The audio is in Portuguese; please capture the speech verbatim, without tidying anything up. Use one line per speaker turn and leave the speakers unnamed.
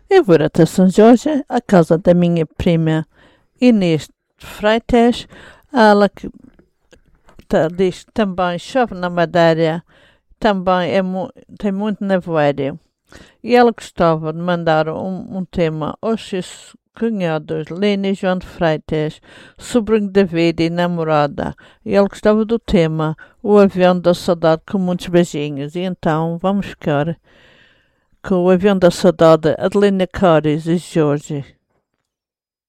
Eu vou até São Jorge, à casa da minha prima Inês de Freitas. Ela que tá, diz que também chove na Madeira, também é mu tem muito nevoeiro. E ela gostava de mandar um, um tema aos seus cunhados, Lena e João de Freitas, sobrinho David e namorada. E ela gostava do tema O Avião da Saudade, com muitos beijinhos. E então vamos ficar com O Avião da Saudade, Adelina Cores e Jorge.